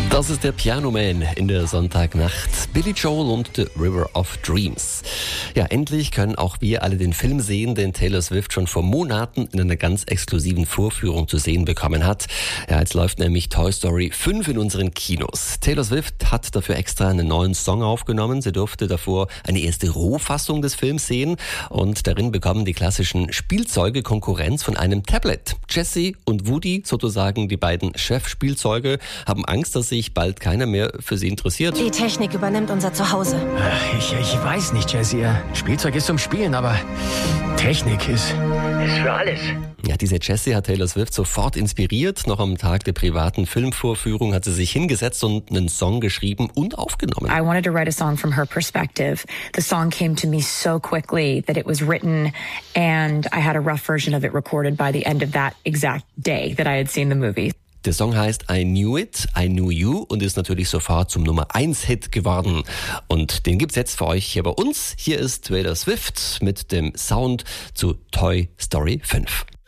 Das ist der Piano Man in der Sonntagnacht. Billy Joel und The River of Dreams. Ja, endlich können auch wir alle den Film sehen, den Taylor Swift schon vor Monaten in einer ganz exklusiven Vorführung zu sehen bekommen hat. Ja, jetzt läuft nämlich Toy Story 5 in unseren Kinos. Taylor Swift hat dafür extra einen neuen Song aufgenommen. Sie durfte davor eine erste Rohfassung des Films sehen und darin bekommen die klassischen Spielzeuge Konkurrenz von einem Tablet. Jessie und Woody, sozusagen die beiden Chefspielzeuge, haben Angst, dass sich bald keiner mehr für sie interessiert. Die Technik übernimmt unser Zuhause. Ich weiß nicht, Jessie. Spielzeug ist zum Spielen, aber Technik ist für alles. Ja, diese Jessie hat Taylor Swift sofort inspiriert. Noch am Tag der privaten Filmvorführung hat sie sich hingesetzt und einen Song geschrieben und aufgenommen. I wanted to write a song from her perspective. The song came to me so quickly that it was written and I had a rough version of it recorded by the end of that exact day that I had seen the movie. Der Song heißt I Knew It, I Knew You und ist natürlich sofort zum Nummer 1 Hit geworden. Und den gibt's jetzt für euch hier bei uns. Hier ist Taylor Swift mit dem Sound zu Toy Story 5.